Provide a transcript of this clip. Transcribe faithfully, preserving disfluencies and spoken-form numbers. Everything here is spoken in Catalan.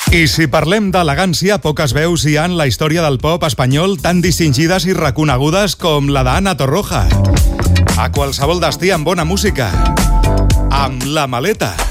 I si parlem d'elegància, poques veus hi ha en la història del pop espanyol tan distingides i reconegudes com la d'Ana Torroja. A qualsevol destí amb bona música. Amb La Maleta.